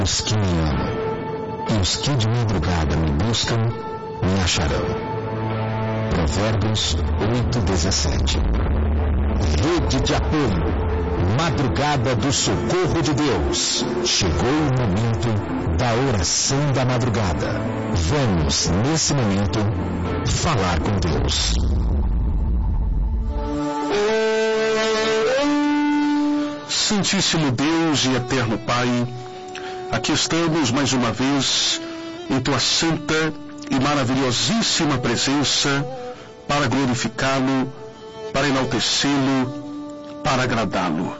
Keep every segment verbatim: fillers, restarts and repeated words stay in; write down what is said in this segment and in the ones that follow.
Os que me amam e os que de madrugada me buscam, me acharão. Provérbios oito, dezessete. Rede de apoio. Madrugada do socorro de Deus. Chegou o momento da oração da madrugada. Vamos, nesse momento, falar com Deus. Santíssimo Deus e eterno Pai, aqui estamos mais uma vez em Tua santa e maravilhosíssima presença para glorificá-lo, para enaltecê-lo, para agradá-lo.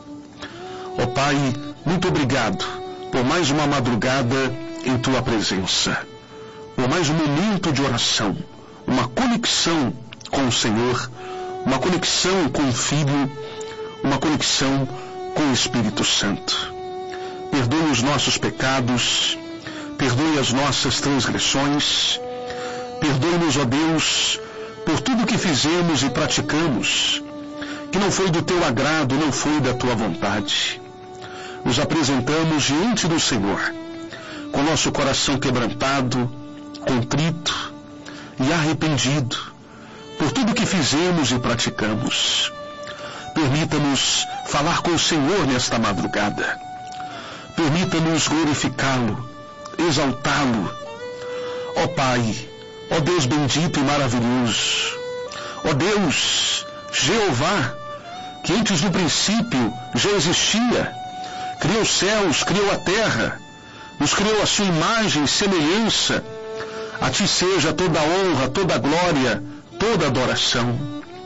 Ó Pai, muito obrigado por mais uma madrugada em Tua presença, por mais um momento de oração, uma conexão com o Senhor, uma conexão com o Filho, uma conexão com o Espírito Santo. Perdoe os nossos pecados, perdoe as nossas transgressões, perdoe-nos, ó Deus, por tudo que fizemos e praticamos, que não foi do Teu agrado, não foi da Tua vontade. Nos apresentamos diante do Senhor, com nosso coração quebrantado, contrito e arrependido por tudo que fizemos e praticamos. Permita-nos falar com o Senhor nesta madrugada. Permita-nos glorificá-lo, exaltá-lo. Ó Pai, ó Deus bendito e maravilhoso, ó Deus, Jeová, que antes do princípio já existia, criou os céus, criou a terra, nos criou a sua imagem e semelhança. A Ti seja toda a honra, toda a glória, toda a adoração.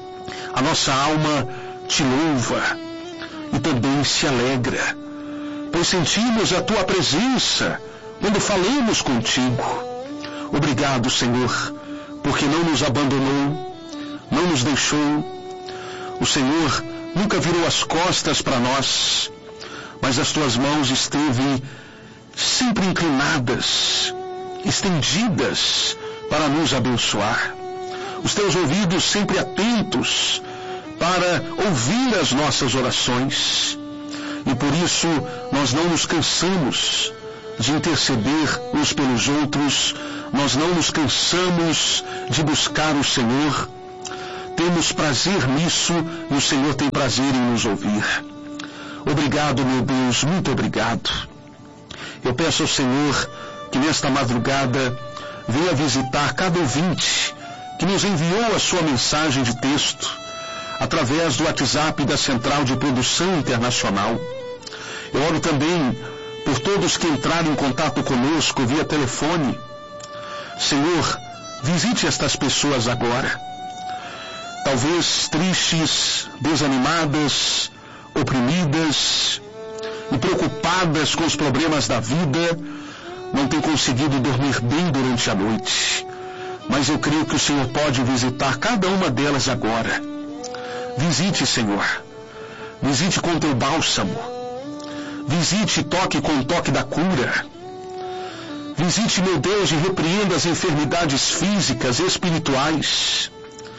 A nossa alma Te louva e também se alegra, pois sentimos a Tua presença quando falamos contigo. Obrigado, Senhor, porque não nos abandonou, não nos deixou. O Senhor nunca virou as costas para nós, mas as Tuas mãos esteve sempre inclinadas, estendidas para nos abençoar. Os Teus ouvidos sempre atentos para ouvir as nossas orações. E por isso nós não nos cansamos de interceder uns pelos outros, nós não nos cansamos de buscar o Senhor. Temos prazer nisso e o Senhor tem prazer em nos ouvir. Obrigado, meu Deus, muito obrigado. Eu peço ao Senhor que nesta madrugada venha visitar cada ouvinte que nos enviou a sua mensagem de texto através do WhatsApp da Central de Produção Internacional. Eu oro também por todos que entraram em contato conosco via telefone. Senhor, visite estas pessoas agora, talvez tristes, desanimadas, oprimidas e preocupadas com os problemas da vida, não têm conseguido dormir bem durante a noite. Mas eu creio que o Senhor pode visitar cada uma delas agora. Visite, Senhor. Visite com Teu bálsamo. Visite e toque com o toque da cura. Visite, meu Deus, e repreenda as enfermidades físicas, espirituais,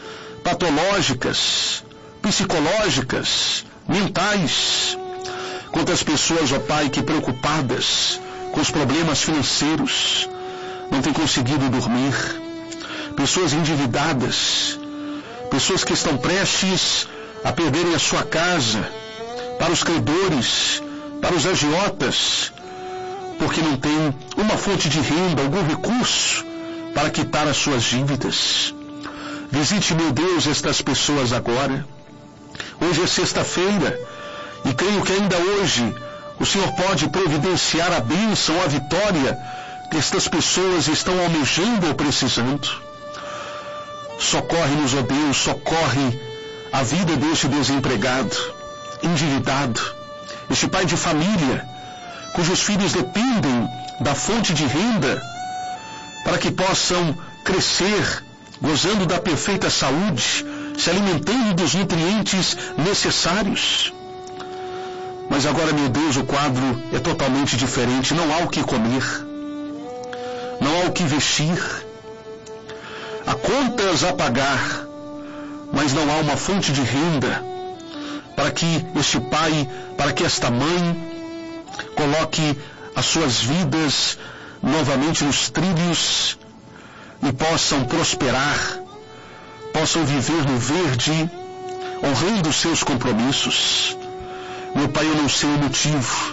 patológicas, psicológicas, mentais. Quantas pessoas, ó Pai, que preocupadas com os problemas financeiros, não têm conseguido dormir. Pessoas endividadas, pessoas que estão prestes a perderem a sua casa para os credores, para os agiotas, porque não tem uma fonte de renda, algum recurso para quitar as suas dívidas. Visite, meu Deus, estas pessoas agora. Hoje é sexta-feira e creio que ainda hoje o Senhor pode providenciar a bênção, a vitória que estas pessoas estão almejando ou precisando. Socorre-nos, ó Deus, socorre a vida deste desempregado, endividado, este pai de família, cujos filhos dependem da fonte de renda para que possam crescer, gozando da perfeita saúde, se alimentando dos nutrientes necessários. Mas agora, meu Deus, o quadro é totalmente diferente. Não há o que comer, não há o que vestir, há contas a pagar, mas não há uma fonte de renda para que este pai, para que esta mãe coloque as suas vidas novamente nos trilhos e possam prosperar, possam viver no verde, honrando os seus compromissos. Meu Pai, eu não sei o motivo,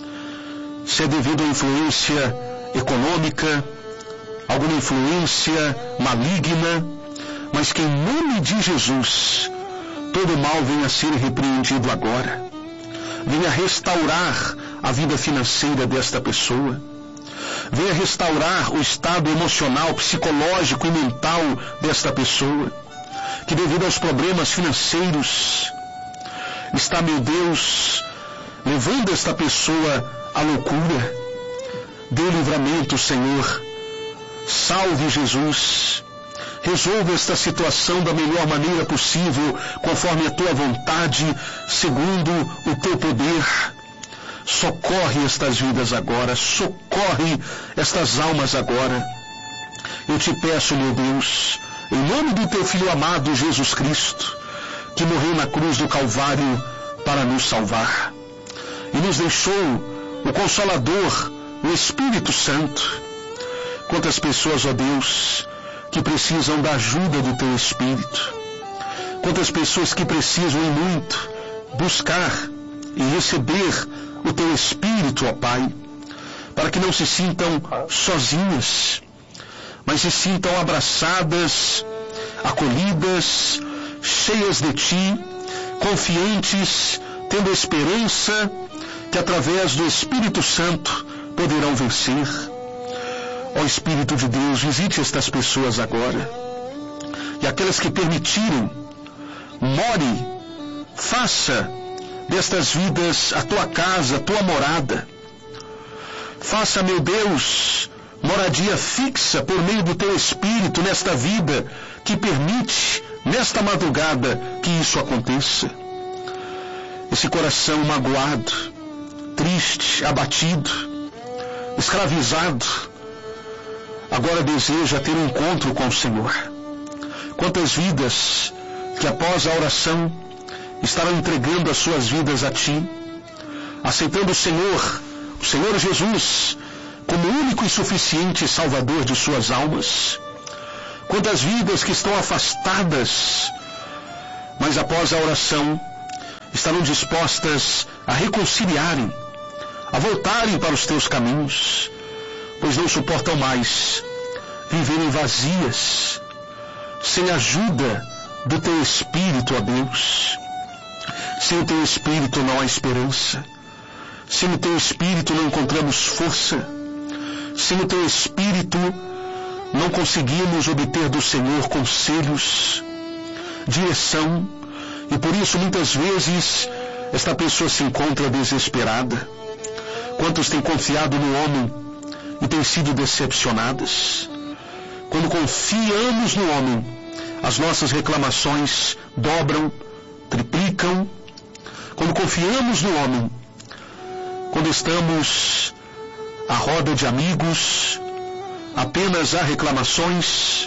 se é devido à influência econômica, alguma influência maligna, mas que em nome de Jesus, todo mal venha a ser repreendido agora. Venha restaurar a vida financeira desta pessoa. Venha restaurar o estado emocional, psicológico e mental desta pessoa, que devido aos problemas financeiros, está, meu Deus, levando esta pessoa à loucura. Dê livramento, Senhor. Salve, Jesus. Resolva esta situação da melhor maneira possível, conforme a tua vontade, segundo o teu poder. Socorre estas vidas agora, socorre estas almas agora. Eu te peço, meu Deus, em nome do teu Filho amado Jesus Cristo, que morreu na cruz do Calvário para nos salvar, e nos deixou o Consolador, o Espírito Santo. Quantas pessoas, ó Deus, que precisam da ajuda do teu Espírito. Quantas pessoas que precisam em muito buscar e receber o teu Espírito, ó Pai, para que não se sintam sozinhas, mas se sintam abraçadas, acolhidas, cheias de Ti, confiantes, tendo esperança que através do Espírito Santo poderão vencer. Ó Espírito de Deus, visite estas pessoas agora, e aquelas que permitirem, more, faça destas vidas a tua casa, a tua morada. Faça, meu Deus, moradia fixa por meio do teu Espírito nesta vida, que permite, nesta madrugada, que isso aconteça. Esse coração magoado, triste, abatido, escravizado, agora deseja ter um encontro com o Senhor. Quantas vidas que após a oração estarão entregando as suas vidas a Ti, aceitando o Senhor, o Senhor Jesus, como único e suficiente Salvador de suas almas. Quantas vidas que estão afastadas, mas após a oração estarão dispostas a reconciliarem, a voltarem para os Teus caminhos, pois não suportam mais viverem vazias, sem a ajuda do Teu Espírito, ó Deus. Sem o Teu Espírito não há esperança. Sem o Teu Espírito não encontramos força. Sem o Teu Espírito não conseguimos obter do Senhor conselhos, direção, e por isso muitas vezes esta pessoa se encontra desesperada. Quantos têm confiado no homem e têm sido decepcionadas? Quando confiamos no homem, as nossas reclamações dobram, triplicam. Quando confiamos no homem, quando estamos à roda de amigos, apenas há reclamações,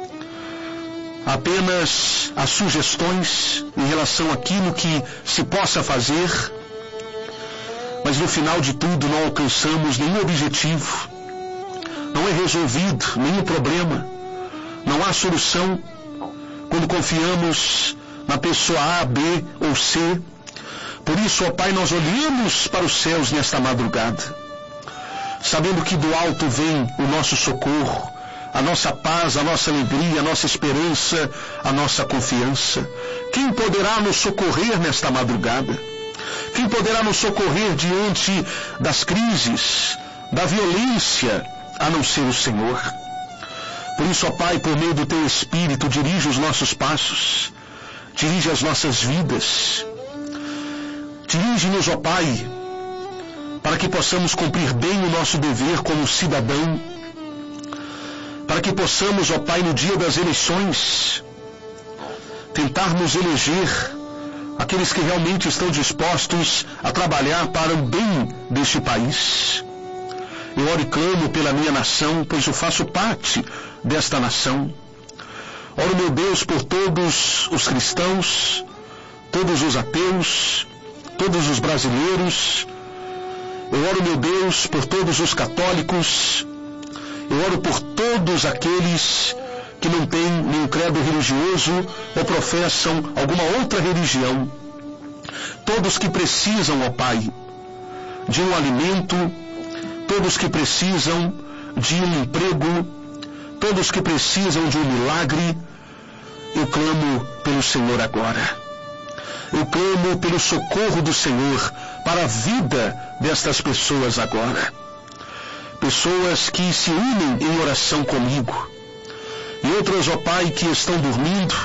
apenas há sugestões em relação àquilo que se possa fazer, mas no final de tudo não alcançamos nenhum objetivo, não é resolvido nenhum problema, não há solução. Quando confiamos na pessoa A, B ou C, por isso, ó Pai, nós olhamos para os céus nesta madrugada, sabendo que do alto vem o nosso socorro, a nossa paz, a nossa alegria, a nossa esperança, a nossa confiança. Quem poderá nos socorrer nesta madrugada? Quem poderá nos socorrer diante das crises, da violência, a não ser o Senhor? Por isso, ó Pai, por meio do Teu Espírito, dirige os nossos passos, dirige as nossas vidas. Dirige-nos, ó Pai, para que possamos cumprir bem o nosso dever como cidadão, para que possamos, ó Pai, no dia das eleições, tentarmos eleger aqueles que realmente estão dispostos a trabalhar para o bem deste país. Eu oro e clamo pela minha nação, pois eu faço parte desta nação. Oro, meu Deus, por todos os cristãos, todos os ateus, todos os brasileiros, Eu oro, meu Deus, por todos os católicos. Eu oro por todos aqueles que não têm nenhum credo religioso ou professam alguma outra religião. Todos que precisam, ó Pai, de um alimento, todos que precisam de um emprego, todos que precisam de um milagre, eu clamo pelo Senhor agora. Eu clamo pelo socorro do Senhor para a vida destas pessoas agora. Pessoas que se unem em oração comigo. E outras, ó Pai, que estão dormindo,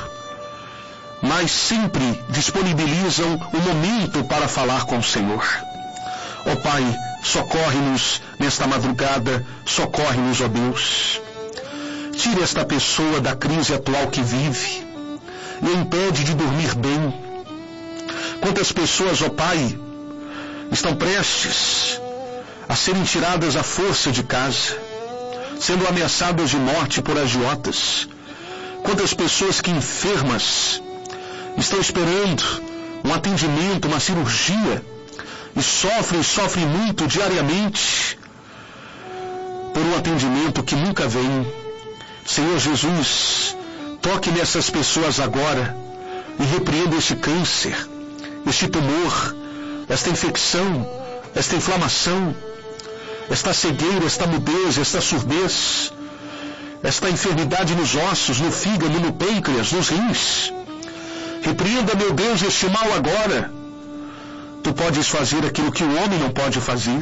mas sempre disponibilizam um momento para falar com o Senhor. Ó Pai, socorre-nos nesta madrugada, socorre-nos, ó Deus. Tire esta pessoa da crise atual que vive e a impede de dormir bem. Quantas pessoas, ó Pai, estão prestes a serem tiradas à força de casa, sendo ameaçadas de morte por agiotas. Quantas pessoas que enfermas estão esperando um atendimento, uma cirurgia, e sofrem, sofrem muito diariamente por um atendimento que nunca vem. Senhor Jesus, toque nessas pessoas agora e repreenda este câncer, este tumor, esta infecção, esta inflamação, esta cegueira, esta mudez, esta surdez, esta enfermidade nos ossos, no fígado, no pâncreas, nos rins. Repreenda, meu Deus, este mal agora. Tu podes fazer aquilo que o homem não pode fazer.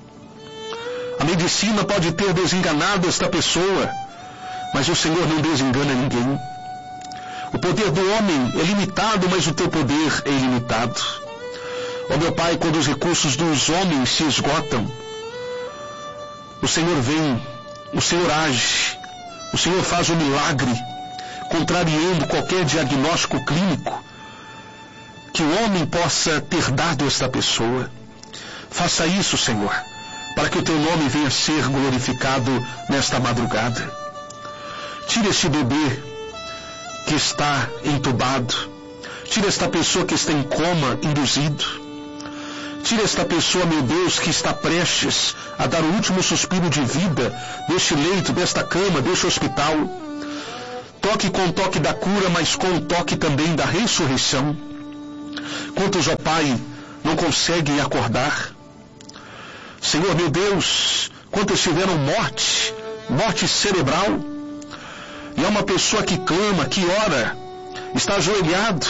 A medicina pode ter desenganado esta pessoa, mas o Senhor não desengana ninguém. O poder do homem é limitado, mas o teu poder é ilimitado. Ó meu Pai, quando os recursos dos homens se esgotam, o Senhor vem, o Senhor age, o Senhor faz um milagre, contrariando qualquer diagnóstico clínico que o homem possa ter dado a esta pessoa. Faça isso, Senhor, para que o teu nome venha a ser glorificado nesta madrugada. Tire este bebê que está entubado, tire esta pessoa que está em coma induzido, tire esta pessoa, meu Deus, que está prestes a dar o último suspiro de vida deste leito, desta cama, deste hospital. Toque com o toque da cura, mas com o toque também da ressurreição. Quantos, ó Pai, não conseguem acordar? Senhor, meu Deus, quantos tiveram morte, morte cerebral? E há uma pessoa que clama, que ora, está ajoelhado,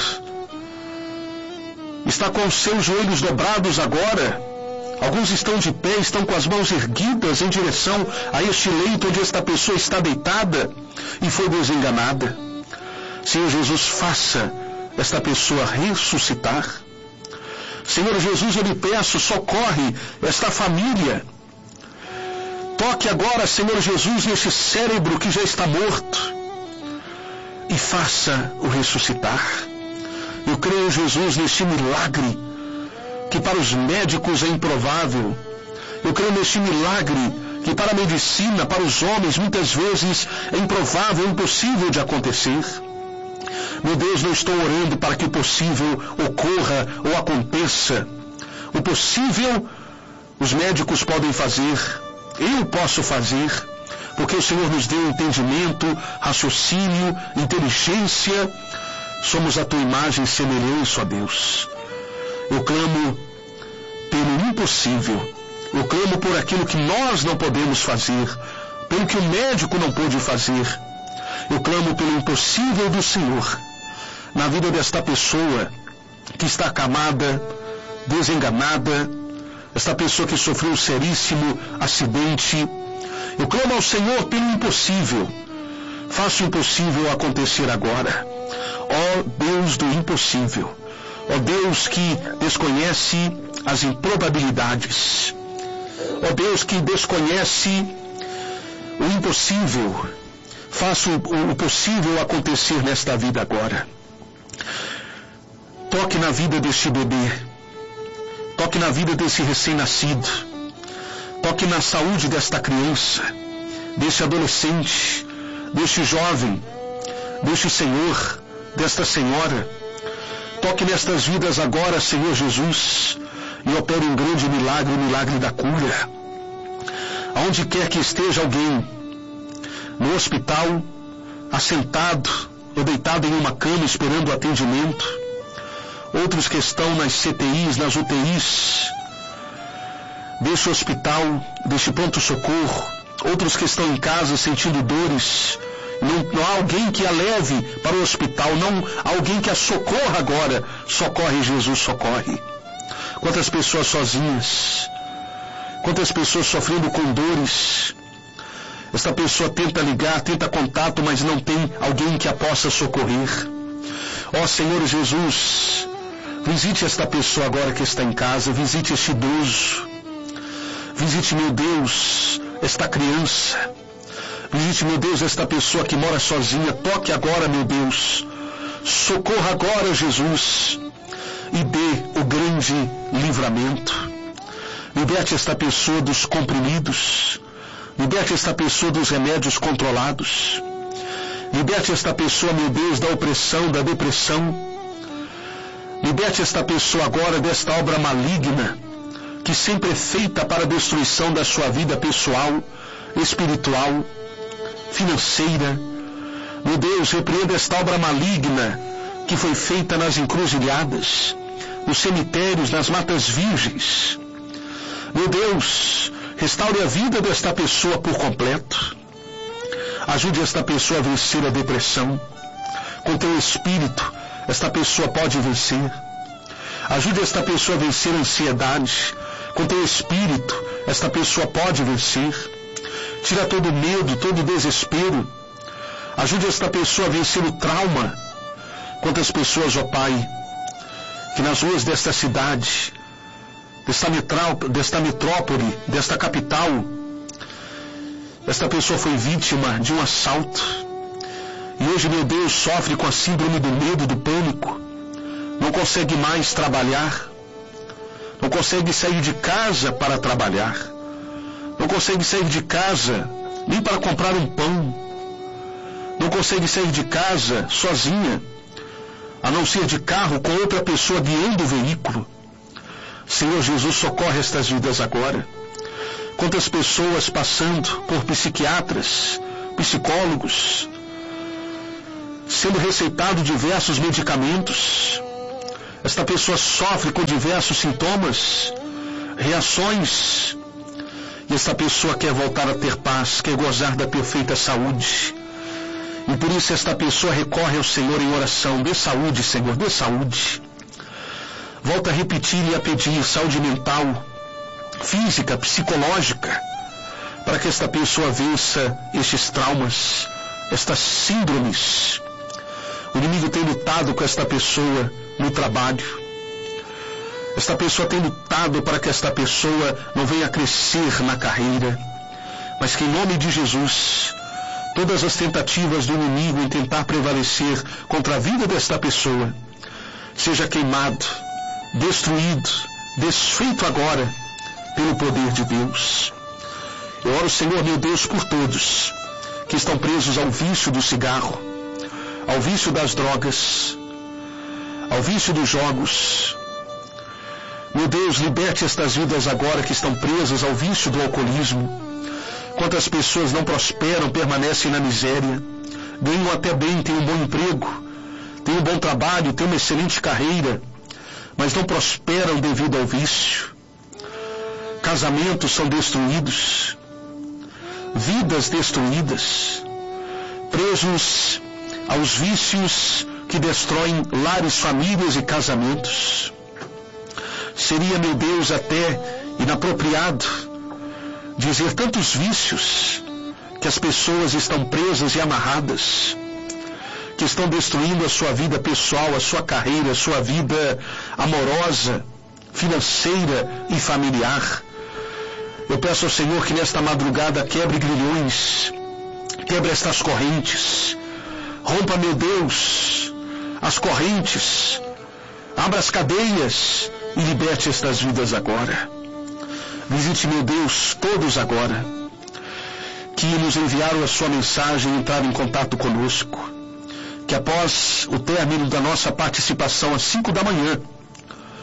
está com os seus joelhos dobrados agora. Alguns estão de pé, estão com as mãos erguidas em direção a este leito onde esta pessoa está deitada e foi desenganada. Senhor Jesus, faça esta pessoa ressuscitar. Senhor Jesus, eu lhe peço, socorre esta família. Toque agora, Senhor Jesus, neste cérebro que já está morto e faça-o ressuscitar. Eu creio, Jesus, neste milagre que para os médicos é improvável. Eu creio neste milagre que para a medicina, para os homens, muitas vezes é improvável, impossível de acontecer. Meu Deus, não estou orando para que o possível ocorra ou aconteça. O possível os médicos podem fazer, eu posso fazer, porque o Senhor nos deu entendimento, raciocínio, inteligência. Somos a tua imagem e semelhança, ó Deus. Eu clamo pelo impossível. Eu clamo por aquilo que nós não podemos fazer, pelo que o médico não pôde fazer. Eu clamo pelo impossível do Senhor na vida desta pessoa que está acamada, desenganada, esta pessoa que sofreu um seríssimo acidente. Eu clamo ao Senhor pelo impossível. Faça o impossível acontecer agora. Ó Deus do impossível, ó Deus que desconhece as improbabilidades, ó Deus que desconhece o impossível, faça o, o possível acontecer nesta vida agora. Toque na vida deste bebê, toque na vida desse recém-nascido, toque na saúde desta criança, deste adolescente, deste jovem, deste senhor, desta senhora. Toque nestas vidas agora, Senhor Jesus, e opere um grande milagre, o milagre da cura. Aonde quer que esteja alguém, no hospital, assentado ou deitado em uma cama esperando o atendimento, outros que estão nas C T Is, nas U T Is, desse hospital, desse pronto-socorro, outros que estão em casa sentindo dores, não, não há alguém que a leve para o hospital, não há alguém que a socorra agora. Socorre, Jesus, socorre. Quantas pessoas sozinhas, quantas pessoas sofrendo com dores. Esta pessoa tenta ligar, tenta contato, mas não tem alguém que a possa socorrer. Ó Senhor Jesus, visite esta pessoa agora que está em casa, visite este idoso, visite, meu Deus, esta criança, visite, meu Deus, esta pessoa que mora sozinha, toque agora, meu Deus, socorra agora, Jesus, e dê o grande livramento. Liberte esta pessoa dos comprimidos, liberte esta pessoa dos remédios controlados, liberte esta pessoa, meu Deus, da opressão, da depressão, liberte esta pessoa agora desta obra maligna, que sempre é feita para a destruição da sua vida pessoal, espiritual, financeira. Meu Deus, repreenda esta obra maligna que foi feita nas encruzilhadas, nos cemitérios, nas matas virgens. Meu Deus, restaure a vida desta pessoa por completo. Ajude esta pessoa a vencer a depressão. Com teu Espírito, esta pessoa pode vencer. Ajude esta pessoa a vencer a ansiedade. Com teu Espírito, esta pessoa pode vencer. Tira todo o medo, todo o desespero. Ajude esta pessoa a vencer o trauma. Quantas pessoas, ó Pai, que nas ruas desta cidade, desta, metró, desta metrópole, desta capital, esta pessoa foi vítima de um assalto. E hoje, meu Deus, sofre com a síndrome do medo, do pânico. Não consegue mais trabalhar. Não consegue sair de casa para trabalhar. Não consegue sair de casa nem para comprar um pão. Não consegue sair de casa sozinha, a não ser de carro com outra pessoa guiando o veículo. Senhor Jesus, socorre estas vidas agora. Quantas pessoas passando por psiquiatras, psicólogos, sendo receitado diversos medicamentos. Esta pessoa sofre com diversos sintomas, reações, e esta pessoa quer voltar a ter paz, quer gozar da perfeita saúde. E por isso esta pessoa recorre ao Senhor em oração. Dê saúde, Senhor, dê saúde. Volta a repetir e a pedir saúde mental, física, psicológica, para que esta pessoa vença estes traumas, estas síndromes. O inimigo tem lutado com esta pessoa no trabalho. Esta pessoa tem lutado para que esta pessoa não venha crescer na carreira, mas que em nome de Jesus, todas as tentativas do inimigo em tentar prevalecer contra a vida desta pessoa, seja queimado, destruído, desfeito agora, pelo poder de Deus. Eu oro, Senhor, meu Deus, por todos que estão presos ao vício do cigarro, ao vício das drogas, ao vício dos jogos. Meu Deus, liberte estas vidas agora que estão presas ao vício do alcoolismo. Quantas pessoas não prosperam, permanecem na miséria, ganham até bem, têm um bom emprego, têm um bom trabalho, têm uma excelente carreira, mas não prosperam devido ao vício. Casamentos são destruídos, vidas destruídas, presos aos vícios que destroem lares, famílias e casamentos. Seria, meu Deus, até inapropriado dizer tantos vícios que as pessoas estão presas e amarradas, que estão destruindo a sua vida pessoal, a sua carreira, a sua vida amorosa, financeira e familiar. Eu peço ao Senhor que nesta madrugada quebre grilhões, quebre estas correntes, rompa, meu Deus, as correntes, abra as cadeias e liberte estas vidas agora. Visite, meu Deus, todos agora que nos enviaram a sua mensagem e entraram em contato conosco, que após o término da nossa participação às cinco da manhã,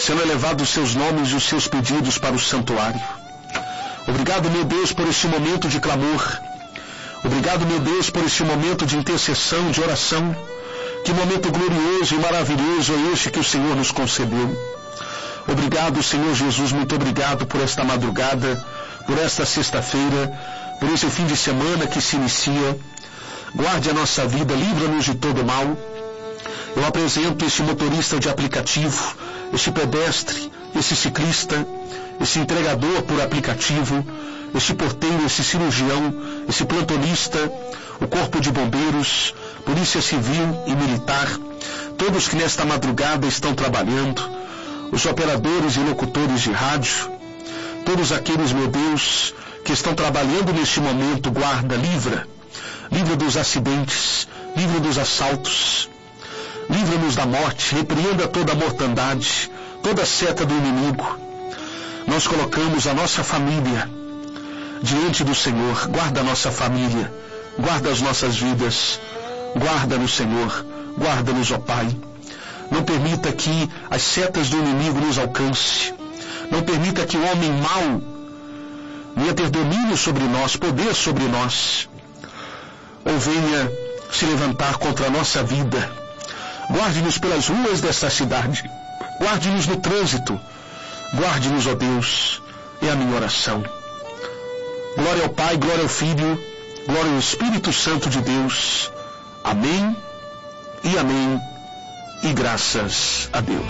sendo elevados os seus nomes e os seus pedidos para o santuário. Obrigado, meu Deus, por este momento de clamor. Obrigado, meu Deus, por este momento de intercessão, de oração. Que momento glorioso e maravilhoso é este que o Senhor nos concedeu. Obrigado, Senhor Jesus, muito obrigado por esta madrugada, por esta sexta-feira, por esse fim de semana que se inicia. Guarde a nossa vida, livra-nos de todo mal. Eu apresento este motorista de aplicativo, este pedestre, esse ciclista, esse entregador por aplicativo, este porteiro, esse cirurgião, esse plantonista, o corpo de bombeiros, polícia civil e militar, todos que nesta madrugada estão trabalhando, os operadores e locutores de rádio, todos aqueles, meu Deus, que estão trabalhando neste momento, guarda, livra, livra dos acidentes, livra dos assaltos, livra-nos da morte, repreenda toda a mortandade, toda a seta do inimigo. Nós colocamos a nossa família diante do Senhor. Guarda a nossa família, guarda as nossas vidas, guarda-nos, Senhor, guarda-nos, ó Pai. Não permita que as setas do inimigo nos alcance. Não permita que o homem mau venha ter domínio sobre nós, poder sobre nós, ou venha se levantar contra a nossa vida. Guarde-nos pelas ruas desta cidade, guarde-nos no trânsito, guarde-nos, ó Deus, é a minha oração. Glória ao Pai, glória ao Filho, glória ao Espírito Santo de Deus. Amém e amém, e graças a Deus.